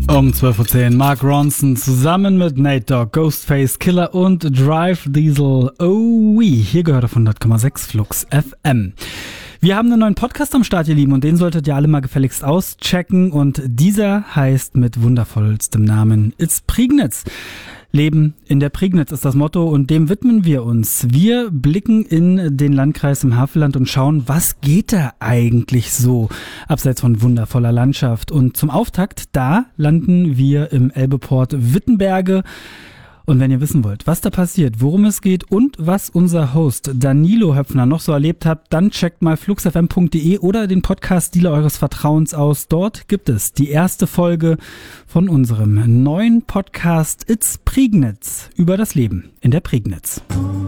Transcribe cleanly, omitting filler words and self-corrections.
Um 12.10 Uhr Mark Ronson zusammen mit Nate Dogg, Ghostface Killer und Drive Diesel. Oh oui, hier gehört auf 100,6 Flux FM. Wir haben einen neuen Podcast am Start, ihr Lieben, und den solltet ihr alle mal gefälligst auschecken. Und dieser heißt mit wundervollstem Namen It's Prignitz. Leben in der Prignitz ist das Motto und dem widmen wir uns. Wir blicken in den Landkreis im Havelland und schauen, was geht da eigentlich so, abseits von wundervoller Landschaft. Und zum Auftakt, da landen wir im Elbeport Wittenberge. Und wenn ihr wissen wollt, was da passiert, worum es geht und was unser Host Danilo Höpfner noch so erlebt hat, dann checkt mal fluxfm.de oder den Podcast-Dealer eures Vertrauens aus. Dort gibt es die erste Folge von unserem neuen Podcast It's Prignitz über das Leben in der Prignitz.